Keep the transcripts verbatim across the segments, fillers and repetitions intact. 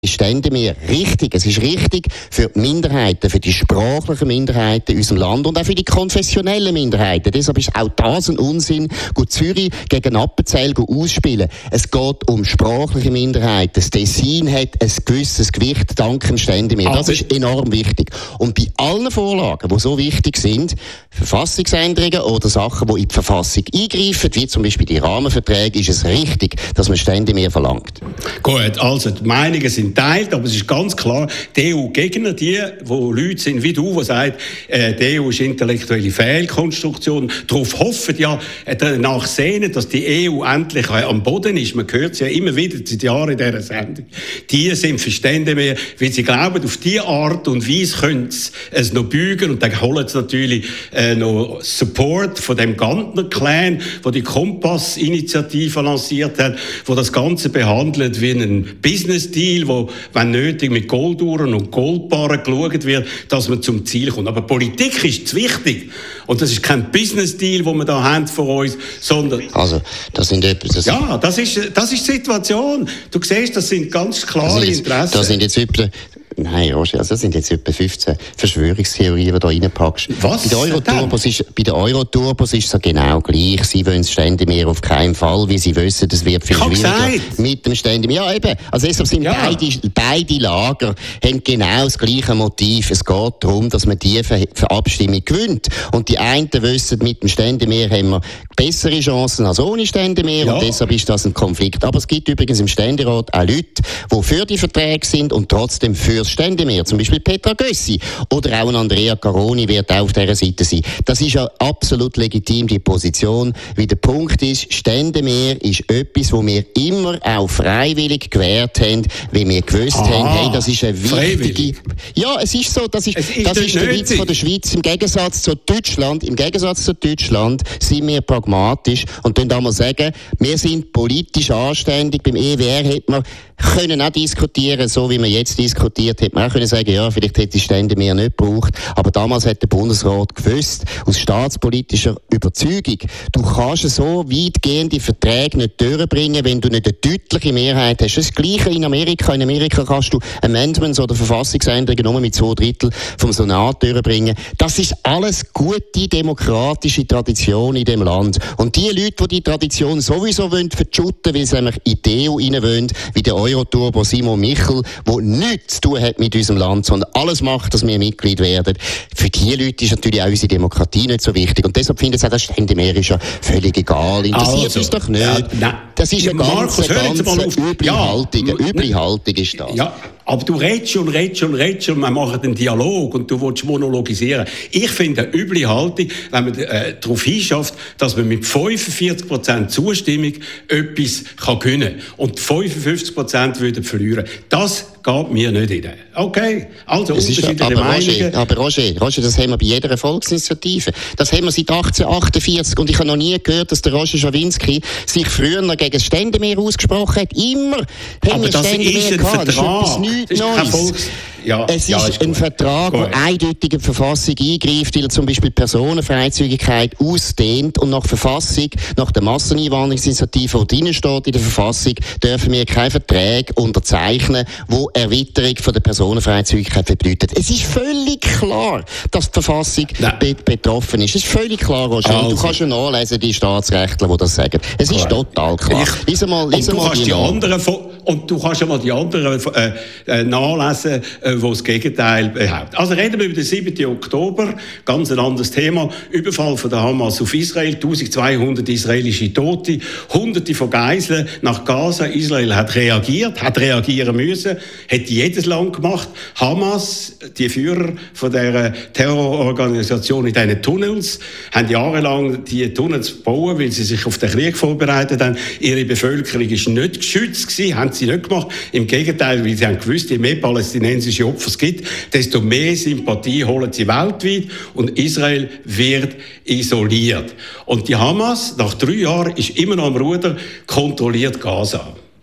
Ständemeer richtig. Es ist richtig für die Minderheiten, für die sprachlichen Minderheiten in unserem Land und auch für die konfessionellen Minderheiten. Deshalb ist auch das ein Unsinn, gut Zürich gegen Appenzell ausspielen. Es geht um sprachliche Minderheiten. Das Tessin hat ein gewisses Gewicht dank dem Ständemeer. Das ist enorm wichtig. Und bei allen Vorlagen, die so wichtig sind, Verfassungsänderungen oder Sachen, die in die Verfassung eingreifen, wie zum Beispiel die Rahmenverträge, ist es richtig, dass man Ständemeer verlangt. Gut, also die Meinungen sind teilt, aber es ist ganz klar, die E U-Gegner, die, wo Leute sind wie du, die sagen, äh, die E U ist intellektuelle Fehlkonstruktion, darauf hoffen ja, äh, danach sehnen, dass die E U endlich äh, am Boden ist. Man hört es ja immer wieder seit Jahren in dieser Sendung. Die sind Verstände mehr, weil sie glauben, auf diese Art und Weise können sie es noch bügen und dann holen sie natürlich äh, noch Support von dem Gantner-Clan, der die Kompass-Initiative lanciert hat, wo das Ganze behandelt wie ein Business-Deal, wo, wenn nötig, mit Golduhren und Goldbarren geschaut wird, dass man zum Ziel kommt. Aber Politik ist zu wichtig. Und das ist kein Business-Deal, den wir da haben vor uns, sondern... Also, das sind etwas... Ja, das ist, das ist die Situation. Du siehst, das sind ganz klare jetzt, Interessen. Das sind jetzt etwa... Nein, Roger, also das sind jetzt etwa fünfzehn Verschwörungstheorien, die du da reinpackst. Was? Bei den Euroturbos ist, bei den Euroturbos ist es genau gleich. Sie wollen das Ständemeer auf keinen Fall, wie sie wissen, es wird viel schwieriger gesagt. mit dem Ständemeer. Ja, eben. Also deshalb sind ja. beide, beide Lager haben genau das gleiche Motiv. Es geht darum, dass man die Ver Ver Abstimmung gewinnt. Und die einen wissen, mit dem Ständemeer haben wir bessere Chancen als ohne Ständemeer. Ja. Und deshalb ist das ein Konflikt. Aber es gibt übrigens im Ständerat auch Leute, die für die Verträge sind und trotzdem für das Ständemeer, zum Beispiel Petra Gössi oder auch ein Andrea Caroni wird auch auf dieser Seite sein. Das ist ja absolut legitim, die Position. Wie der Punkt ist, Ständemeer ist etwas, wo wir immer auch freiwillig gewährt haben, weil wir gewusst ah, haben, hey, das ist eine wichtige... Ja, es ist so, das ist, ist, das ist der Witz von der Schweiz. Im Gegensatz zu Deutschland, im Gegensatz zu Deutschland sind wir pragmatisch und dann da mal sagen, wir sind politisch anständig. Beim E W R hätte man können auch diskutieren, so wie man jetzt diskutiert, hätte man auch können sagen, ja, vielleicht hätte die Ständemeer nicht gebraucht. Aber damals hat der Bundesrat gewusst, aus staatspolitischer Überzeugung, du kannst so weitgehende Verträge nicht durchbringen, wenn du nicht eine deutliche Mehrheit hast. Das Gleiche in Amerika. In Amerika kannst du Amendments oder Verfassungsänderungen nur mit zwei Drittel vom Senat durchbringen. Das ist alles gute demokratische Tradition in dem Land. Und die Leute, die die Tradition sowieso wollen verschütten, weil sie nämlich in die E U rein wollen, wie der Euroturbo Simon Michel, der nichts zu tun hat mit unserem Land, sondern alles macht, dass wir Mitglied werden. Für diese Leute ist natürlich auch unsere Demokratie nicht so wichtig. Und deshalb finde ich auch, das Ständemeer ist ja völlig egal. Interessiert also, uns doch nicht. Ja, das ist eine ganz, Markus, eine ganz üble ja, Haltung. Eine üble Haltung ist das. Ja. Aber du redest und redest und redest und wir machen einen Dialog und du willst monologisieren. Ich finde eine üble Haltung, wenn man äh, darauf hinschafft, dass man mit fünfundvierzig Prozent Zustimmung etwas kann gewinnen kann und fünfundfünfzig Prozent würden verlieren. Das geht mir nicht rein. Okay, also das unterschiedliche aber Meinungen. Roger, aber Roger, Roger, das haben wir bei jeder Volksinitiative. Das haben wir seit achtzehnhundertachtundvierzig und ich habe noch nie gehört, dass der Roger Schawinski sich früher noch gegen das Ständemeer ausgesprochen hat. Immer haben aber wir das Ständemeer ist ein gehabt. Vertrag. Das ist nichts Neues. Ja, es ja, ist, ist ein gut. Vertrag, Gut. der eindeutig in die Verfassung eingreift, weil er zum Beispiel Personenfreizügigkeit ausdehnt und nach Verfassung, nach der Masseneinwanderungsinitiative, die drin steht in der Verfassung, dürfen wir keine Verträge unterzeichnen, die Erweiterung von der Personenfreizügigkeit bedeutet. Es ist völlig klar, dass die Verfassung be betroffen ist. Es ist völlig klar, Roger. Also. Du kannst ja nachlesen, die Staatsrechtler, die das sagen. Es ist Gut. total klar. Ich, lies mal, lies und, du mal kannst die die anderen, und du kannst ja mal die anderen äh, äh, nachlesen, äh, die das Gegenteil behaupten. Also reden wir über den siebten Oktober, ganz ein anderes Thema. Überfall von der Hamas auf Israel, eintausendzweihundert israelische Tote, Hunderte von Geiseln nach Gaza. Israel hat reagiert, hat reagieren müssen, hat jedes Land gemacht. Hamas, die Führer von der Terrororganisation in diesen Tunnels, haben jahrelang die Tunnels gebaut, weil sie sich auf den Krieg vorbereitet haben. Ihre Bevölkerung war nicht geschützt gewesen, haben sie nicht gemacht. Im Gegenteil, weil sie haben gewusst, je mehr palästinensische Opfer es gibt, desto mehr Sympathie holen sie weltweit und Israel wird isoliert. Und die Hamas, nach drei Jahren, ist immer noch am Ruder, kontrolliert Gaza.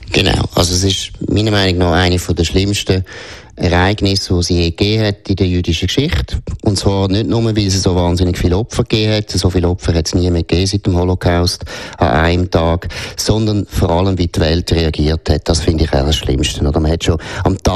Genau, also es ist meiner Meinung nach eine der schlimmsten Ereignisse, die sie je gegeben hat in der jüdischen Geschichte. Und zwar nicht nur, weil es so wahnsinnig viele Opfer gegeben hat, so viele Opfer hat es nie mehr gegeben seit dem Holocaust an einem Tag, sondern vor allem, wie die Welt reagiert hat. Das finde ich auch das Schlimmste. Oder man hat schon am Tag